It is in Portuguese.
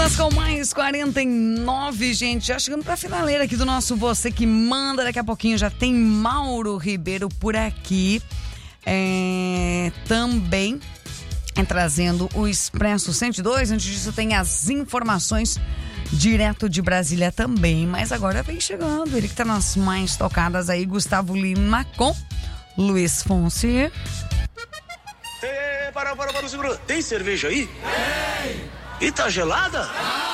2 com mais 49, gente. Já chegando pra finaleira aqui do nosso Você Que Manda. Daqui a pouquinho já tem Mauro Ribeiro por aqui. Também trazendo o Expresso 102. Antes disso tem as informações direto de Brasília também. Mas agora vem chegando ele que tá nas mais tocadas aí. Gustavo Lima com Luiz Fonsi. Para, segura. Tem cerveja aí? Tem! E tá gelada?